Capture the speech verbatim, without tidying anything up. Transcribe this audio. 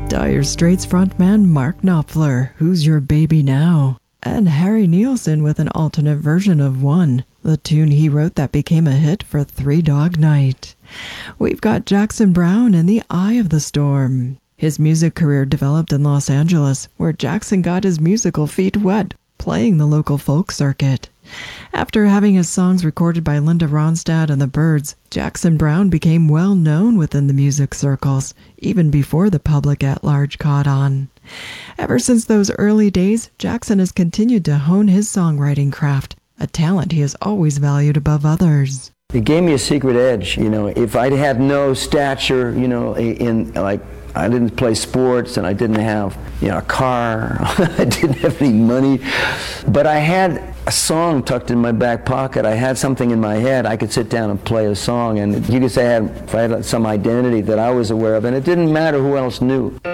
Dire Straits frontman Mark Knopfler, Who's Your Baby Now? And Harry Nilsson with an alternate version of One, the tune he wrote that became a hit for Three Dog Night. We've got Jackson Browne in The Eye of the Storm. His music career developed in Los Angeles, where Jackson got his musical feet wet, playing the local folk circuit. After having his songs recorded by Linda Ronstadt and the Byrds, Jackson Browne became well known within the music circles, even before the public at large caught on. Ever since those early days, Jackson has continued to hone his songwriting craft, a talent he has always valued above others. It gave me a secret edge, you know. If I had no stature, you know, in like I didn't play sports and I didn't have, you know, a car, I didn't have any money, but I had a song tucked in my back pocket. I had something in my head. I could sit down and play a song, and you could say I had, if I had some identity that I was aware of, and it didn't matter who else knew.